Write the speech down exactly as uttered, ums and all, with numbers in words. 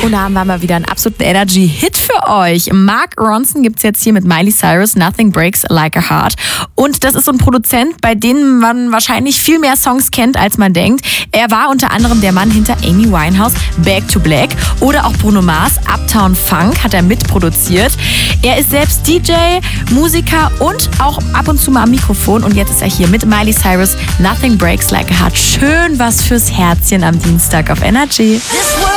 Und da haben wir mal wieder einen absoluten Energy-Hit für euch. Mark Ronson gibt's jetzt hier mit Miley Cyrus, Nothing Breaks Like a Heart. Und das ist so ein Produzent, bei dem man wahrscheinlich viel mehr Songs kennt, als man denkt. Er war unter anderem der Mann hinter Amy Winehouse, Back to Black oder auch Bruno Mars, Uptown Funk hat er mitproduziert. Er ist selbst D J, Musiker und auch ab und zu mal am Mikrofon. Und jetzt ist er hier mit Miley Cyrus, Nothing Breaks Like a Heart. Schön was fürs Herzchen am Dienstag auf Energy.